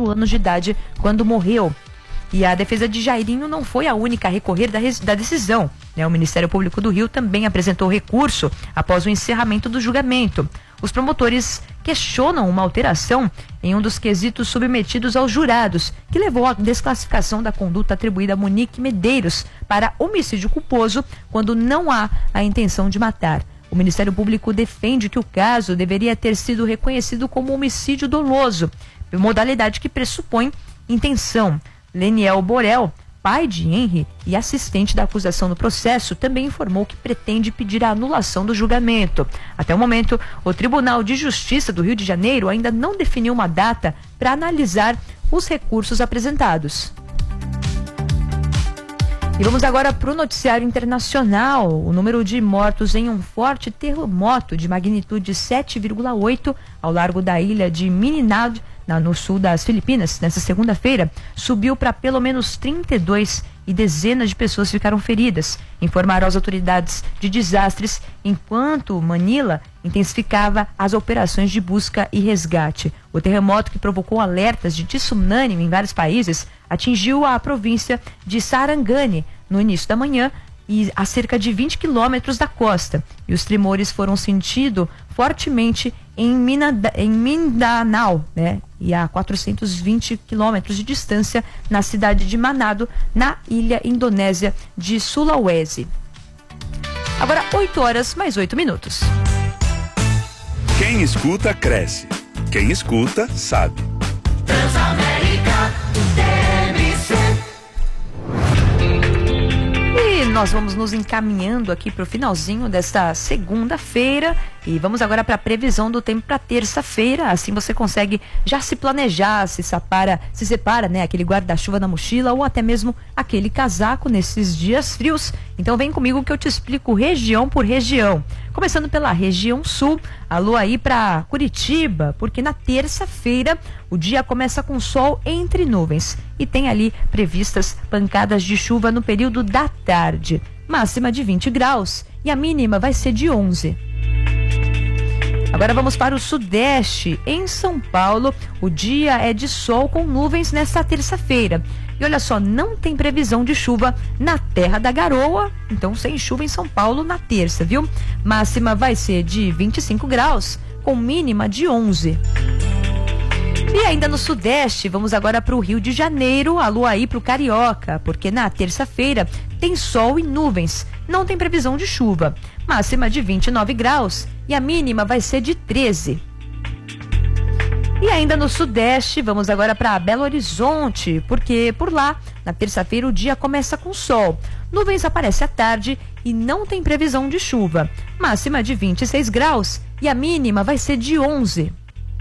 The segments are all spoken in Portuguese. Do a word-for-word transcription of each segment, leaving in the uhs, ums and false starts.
quatro anos de idade quando morreu. E a defesa de Jairinho não foi a única a recorrer da, da decisão, né? O Ministério Público do Rio também apresentou recurso após o encerramento do julgamento. Os promotores questionam uma alteração em um dos quesitos submetidos aos jurados, que levou à desclassificação da conduta atribuída a Monique Medeiros para homicídio culposo quando não há a intenção de matar. O Ministério Público defende que o caso deveria ter sido reconhecido como homicídio doloso, modalidade que pressupõe intenção. Leniel Borel, pai de Henry e assistente da acusação no processo, também informou que pretende pedir a anulação do julgamento. Até o momento, o Tribunal de Justiça do Rio de Janeiro ainda não definiu uma data para analisar os recursos apresentados. E vamos agora para o noticiário internacional. O número de mortos em um forte terremoto de magnitude sete vírgula oito ao largo da ilha de Mindanao, no sul das Filipinas, nesta segunda-feira, subiu para pelo menos trinta e dois e dezenas de pessoas ficaram feridas, informaram as autoridades de desastres, enquanto Manila intensificava as operações de busca e resgate. O terremoto, que provocou alertas de tsunami em vários países, atingiu a província de Sarangani no início da manhã e a cerca de vinte quilômetros da costa. E os tremores foram sentidos fortemente em, Minada, em Mindanao, né? E a quatrocentos e vinte quilômetros de distância na cidade de Manado, na ilha indonésia de Sulawesi. Agora oito horas mais oito minutos. Quem escuta, cresce. Quem escuta, sabe. Transamérica, T M C. E nós vamos nos encaminhando aqui para o finalzinho desta segunda-feira e vamos agora para a previsão do tempo para terça-feira. Assim você consegue já se planejar, se separa, se separa, né, aquele guarda-chuva na mochila ou até mesmo aquele casaco nesses dias frios. Então vem comigo que eu te explico região por região. Começando pela região sul, alô aí para Curitiba, porque na terça-feira o dia começa com sol entre nuvens e tem ali previstas pancadas de chuva no período da tarde. Máxima de vinte graus e a mínima vai ser de onze. Agora vamos para o sudeste. Em São Paulo, o dia é de sol com nuvens nesta terça-feira. E olha só, não tem previsão de chuva na Terra da Garoa, então sem chuva em São Paulo na terça, viu? Máxima vai ser de vinte e cinco graus, com mínima de onze. E ainda no sudeste, vamos agora para o Rio de Janeiro, alô aí para o Carioca, porque na terça-feira tem sol e nuvens, não tem previsão de chuva. Máxima de vinte e nove graus e a mínima vai ser de treze. E ainda no sudeste, vamos agora para Belo Horizonte, porque por lá, na terça-feira, o dia começa com sol. Nuvens aparecem à tarde e não tem previsão de chuva. Máxima de vinte e seis graus e a mínima vai ser de onze.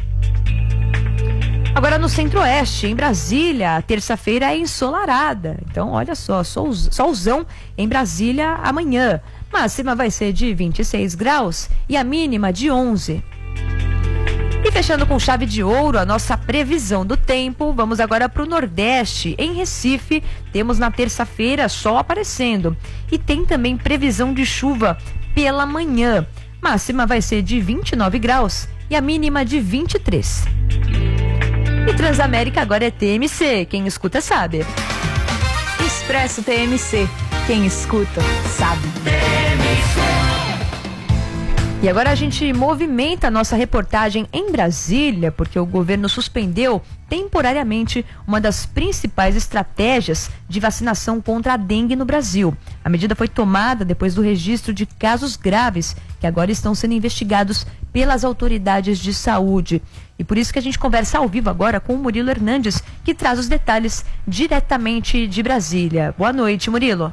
Agora no centro-oeste, em Brasília, a terça-feira é ensolarada. Então, olha só, sol, solzão em Brasília amanhã. Máxima vai ser de vinte e seis graus e a mínima de onze. E fechando com chave de ouro a nossa previsão do tempo, vamos agora para o Nordeste. Em Recife, temos na terça-feira sol aparecendo e tem também previsão de chuva pela manhã. Máxima vai ser de vinte e nove graus e a mínima de vinte e três. E Transamérica agora é T M C, quem escuta sabe. Expresso T M C, quem escuta sabe. E agora a gente movimenta a nossa reportagem em Brasília, porque o governo suspendeu temporariamente uma das principais estratégias de vacinação contra a dengue no Brasil. A medida foi tomada depois do registro de casos graves que agora estão sendo investigados pelas autoridades de saúde. E por isso que a gente conversa ao vivo agora com o Murilo Hernandes, que traz os detalhes diretamente de Brasília. Boa noite, Murilo.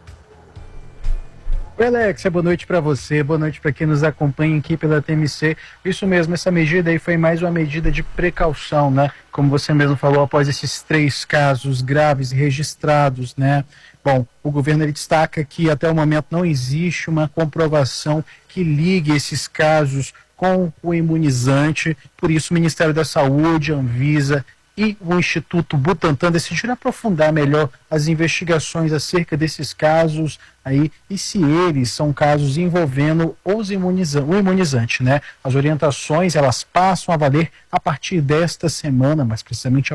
Oi, Alexia, boa noite para você, boa noite para quem nos acompanha aqui pela T M C. Isso mesmo, essa medida aí foi mais uma medida de precaução, né? Como você mesmo falou, após esses três casos graves registrados, né? Bom, o governo ele destaca que até o momento não existe uma comprovação que ligue esses casos com o imunizante, por isso o Ministério da Saúde, Anvisa e o Instituto Butantan decidiram aprofundar melhor as investigações acerca desses casos aí e se eles são casos envolvendo os imuniza- o imunizante, né? As orientações, elas passam a valer a partir desta semana, mas precisamente a